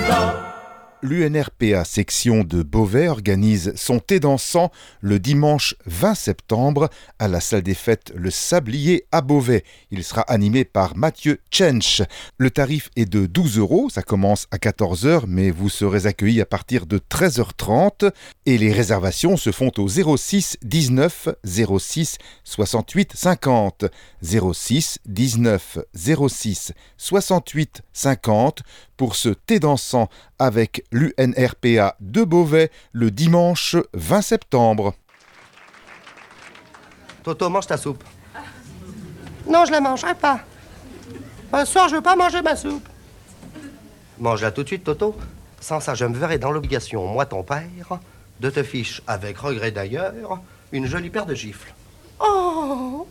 L'UNRPA section de Beauvais organise son thé dansant le dimanche 20 septembre à la salle des fêtes Le Sablier à Beauvais. Il sera animé par Mathieu Tchench. Le tarif est de 12 €, ça commence à 14 h, mais vous serez accueillis à partir de 13 h 30 et les réservations se font au 06 19 06 68 50. 06 19 06 68 50 pour ce thé dansant avec l'UNRPA de Beauvais le dimanche 20 septembre. Toto, mange ta soupe. Non, je la mangerai pas. Ce soir, je veux pas manger ma soupe. Mange-la tout de suite, Toto. Sans ça, je me verrai dans l'obligation, moi ton père, de te fiche, avec regret d'ailleurs, une jolie paire de gifles. Oh,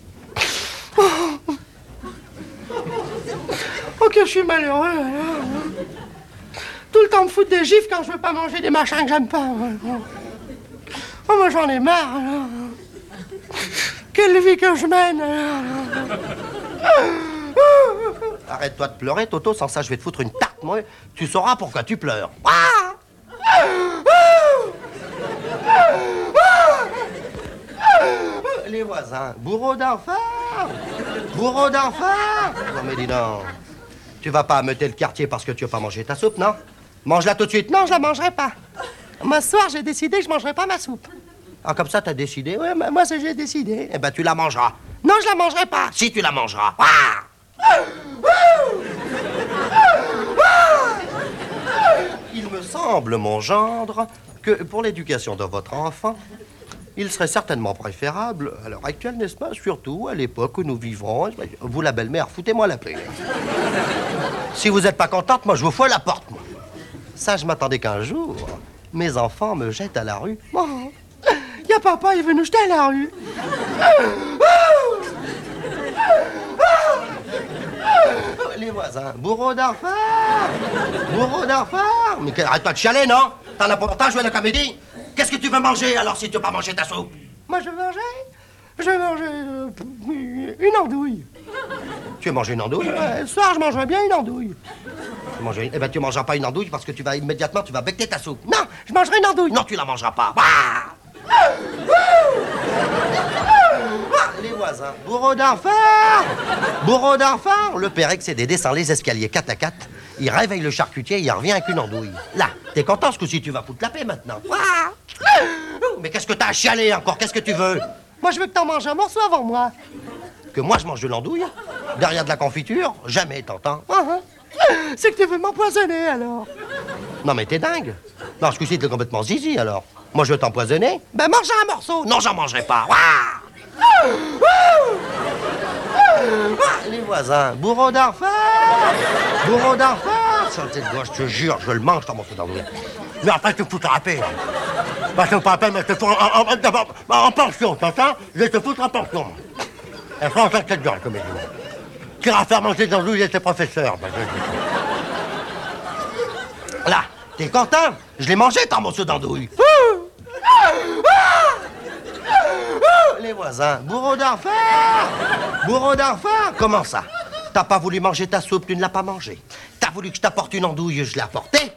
que je suis malheureux, alors. Tout le temps me foutre des gifles quand je veux pas manger des machins que j'aime pas. Oh, moi, j'en ai marre, alors. Quelle vie que je mène, alors. Arrête-toi de pleurer, Toto, sans ça, je vais te foutre une tarte, moi. Tu sauras pourquoi tu pleures. Les voisins, bourreau d'enfants. Bourreau d'enfants. Non, mais dis donc. Tu vas pas ameuter le quartier parce que tu veux pas manger ta soupe, non? Mange-la tout de suite. Non, je la mangerai pas. Moi, ce soir, j'ai décidé que je mangerai pas ma soupe. Ah, comme ça, t'as décidé? Ouais, moi, c'est j'ai décidé. Eh ben, tu la mangeras. Non, je la mangerai pas. Si, tu la mangeras. Il me semble, mon gendre, que pour l'éducation de votre enfant, il serait certainement préférable, à l'heure actuelle, n'est-ce pas, surtout à l'époque où nous vivons, vous, la belle-mère, foutez-moi la paix. Si vous n'êtes pas contente, moi, je vous fous à la porte, moi. Ça, je m'attendais qu'un jour, mes enfants me jettent à la rue. Oh, y a papa, il veut nous jeter à la rue. Les voisins, bourreau d'enfants. Bourreau d'enfants. Mais arrête-toi de chialer, non? T'en as pour temps joué à la comédie? Qu'est-ce que tu veux manger, alors, si tu veux pas manger ta soupe? Moi, je vais manger une andouille. Tu veux manger une andouille? Ce soir, je mangerai bien une andouille. Eh ben, tu mangeras pas une andouille parce que tu vas immédiatement, tu vas becter ta soupe. Non, je mangerai une andouille. Non, tu la mangeras pas. Les voisins, bourreau d'enfants. Bourreau d'enfants. Le père excédé descend les escaliers 4 à 4. Il réveille le charcutier et il revient avec une andouille. Là, t'es content ce coup-ci, tu vas foutre la paix maintenant. Mais qu'est-ce que t'as à chialer encore? Qu'est-ce que tu veux? Moi, je veux que t'en manges un morceau avant moi. Que moi, je mange de l'andouille? Derrière de la confiture? Jamais, t'entends? C'est que tu veux m'empoisonner, alors. Non, mais t'es dingue. Non, ce coup-ci, t'es complètement zizi, alors. Moi, je veux t'empoisonner? Ben, mange un morceau. Non, j'en mangerai pas. Les voisins, bourreau d'enfants. Bourreau d'enfants. Santé de gauche, je te jure, je le mange, ton morceau d'andouille. Mais après, tu me fous la paix. Parce que pas la peine, mais je te fous en pension, t'entends? Je vais te foutre en pension. Elle prend en tête gueule, comme elle dit. Tu iras faire manger des andouilles à tes professeurs. Là, t'es content? Je l'ai mangé, ton morceau d'andouille. Les voisins, bourreau d'enfants. Bourreau d'enfants. Comment ça? T'as pas voulu manger ta soupe, tu ne l'as pas mangée. T'as voulu que je t'apporte une andouille, je l'ai apportée.